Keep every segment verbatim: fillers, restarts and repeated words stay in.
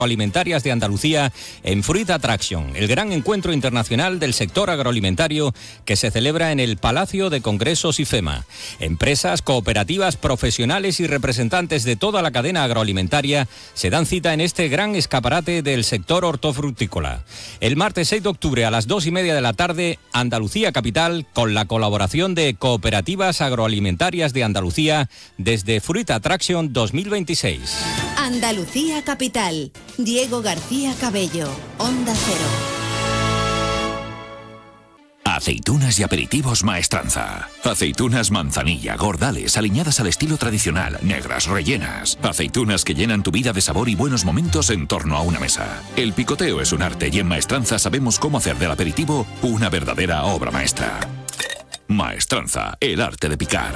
Agroalimentarias de Andalucía en Fruit Attraction, el gran encuentro internacional del sector agroalimentario que se celebra en el Palacio de Congresos IFEMA. Empresas, cooperativas, profesionales y representantes de toda la cadena agroalimentaria se dan cita en este gran escaparate del sector hortofrutícola. El martes seis de octubre a las dos y media de la tarde, Andalucía Capital, con la colaboración de Cooperativas Agroalimentarias de Andalucía desde Fruit Attraction dos mil veintiséis. Andalucía Capital. Diego García Cabello, Onda Cero. Aceitunas y aperitivos Maestranza. Aceitunas manzanilla, gordales, aliñadas al estilo tradicional, negras, rellenas. Aceitunas que llenan tu vida de sabor y buenos momentos en torno a una mesa. El picoteo es un arte y en Maestranza sabemos cómo hacer del aperitivo una verdadera obra maestra. Maestranza, el arte de picar.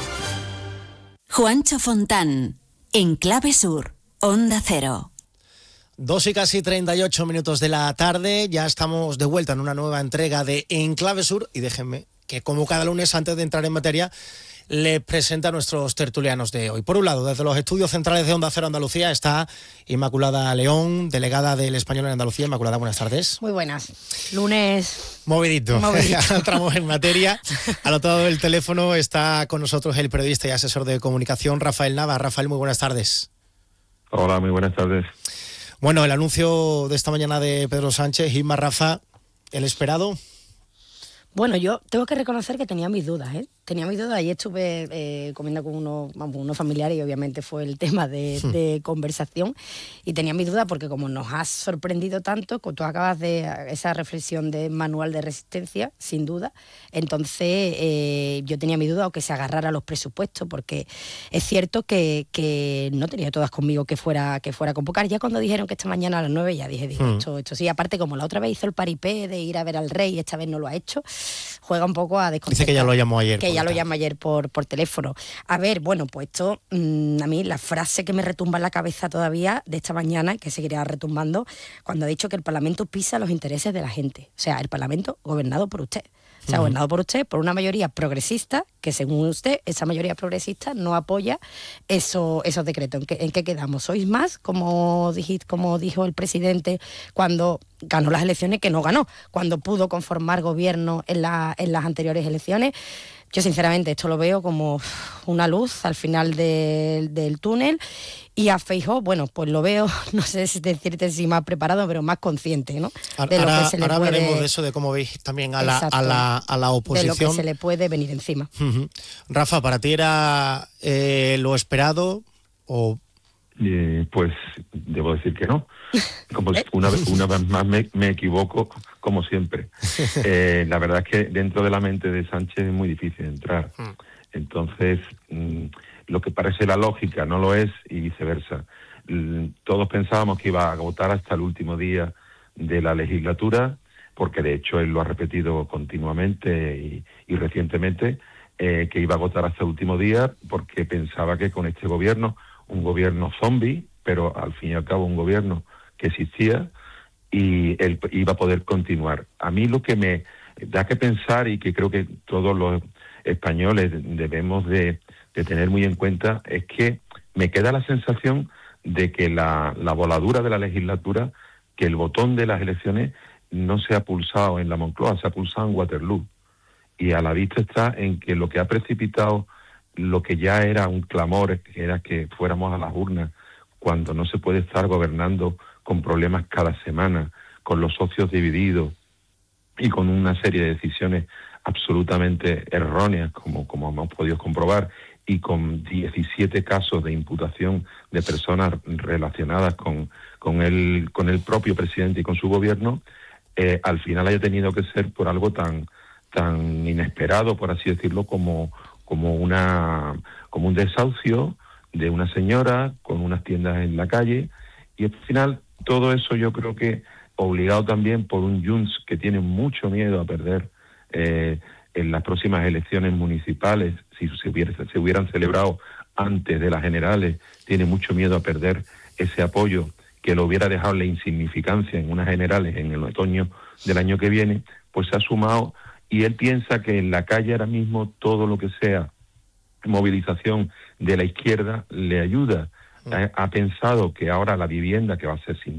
Juancho Fontán, en Clave Sur, Onda Cero. Dos y casi treinta y ocho minutos de la tarde, ya estamos de vuelta en una nueva entrega de En Clave Sur y déjenme que como cada lunes, antes de entrar en materia, les presenta a nuestros tertulianos de hoy. Por un lado, desde los estudios centrales de Onda Cero Andalucía está Inmaculada León, delegada del Español en Andalucía. Inmaculada, buenas tardes. Muy buenas. Lunes... Movidito. Movidito. Ya entramos en materia. Al otro lado del teléfono está con nosotros el periodista y asesor de comunicación, Rafael Nava. Rafael, muy buenas tardes. Hola, muy buenas tardes. Bueno, el anuncio de esta mañana de Pedro Sánchez, Inma, Rafa, ¿el esperado? Bueno, yo tengo que reconocer que tenía mis dudas, ¿eh? Tenía mis dudas. Ayer estuve eh, comiendo con unos, vamos, unos familiares y obviamente fue el tema de, de conversación y tenía mis dudas porque como nos has sorprendido tanto, tú acabas de esa reflexión de manual de resistencia, sin duda, entonces eh, yo tenía mis dudas o que se agarrara a los presupuestos porque es cierto que, que no tenía todas conmigo que fuera, que fuera a convocar. Ya cuando dijeron que esta mañana a las nueve ya dije, dije mm. esto, esto sí, aparte como la otra vez hizo el paripé de ir a ver al rey, esta vez no lo ha hecho, juega un poco a desconcertar. Dice que ya lo llamó ayer. Que ya lo llamó ayer por, por teléfono. A ver, bueno, pues esto, mmm, a mí la frase que me retumba en la cabeza todavía de esta mañana, que seguirá retumbando, cuando ha dicho que el Parlamento pisa los intereses de la gente. O sea, el Parlamento gobernado por usted. O sea, uh-huh. gobernado por usted, por una mayoría progresista, que según usted, esa mayoría progresista no apoya eso, esos decretos. ¿En qué, en qué quedamos? ¿Sois más, como, dijiste, como dijo el presidente cuando ganó las elecciones, que no ganó, cuando pudo conformar gobierno en, la, en las anteriores elecciones? Yo sinceramente esto lo veo como una luz al final de, del túnel y a Feijóo, bueno, pues lo veo, no sé si decirte si más preparado, pero más consciente, ¿no? Ahora, de lo ahora, que se le ahora puede, hablaremos de eso, de cómo veis también a la, exacto, a la, a la oposición. De lo que se le puede venir encima. Uh-huh. Rafa, ¿para ti era eh, lo esperado o...? Eh, pues debo decir que no. Como una vez, una vez más me, me equivoco, como siempre. Eh, la verdad es que dentro de la mente de Sánchez es muy difícil entrar. Entonces, mmm, lo que parece la lógica no lo es y viceversa. Todos pensábamos que iba a agotar hasta el último día de la legislatura, porque de hecho él lo ha repetido continuamente y, y recientemente, eh, que iba a agotar hasta el último día porque pensaba que con este gobierno, un gobierno zombie, pero al fin y al cabo un gobierno que existía y él iba a poder continuar. A mí lo que me da que pensar y que creo que todos los españoles debemos de, de tener muy en cuenta es que me queda la sensación de que la, la voladura de la legislatura, que el botón de las elecciones no se ha pulsado en la Moncloa, se ha pulsado en Waterloo. Y a la vista está en que lo que ha precipitado lo que ya era un clamor, que era que fuéramos a las urnas, cuando no se puede estar gobernando con problemas cada semana, con los socios divididos y con una serie de decisiones absolutamente erróneas, como, como hemos podido comprobar, y con diecisiete casos de imputación de personas relacionadas con, con, el, con el propio presidente y con su gobierno, eh, al final haya tenido que ser por algo tan, tan inesperado, por así decirlo, como... como una como un desahucio de una señora con unas tiendas en la calle, y al final todo eso yo creo que obligado también por un Junts que tiene mucho miedo a perder eh, en las próximas elecciones municipales, si se, hubiera, se hubieran celebrado antes de las generales, tiene mucho miedo a perder ese apoyo que lo hubiera dejado en la insignificancia en unas generales en el otoño del año que viene, pues se ha sumado. Y él piensa que en la calle ahora mismo todo lo que sea movilización de la izquierda le ayuda ha, ha pensado que ahora la vivienda, que va a ser sin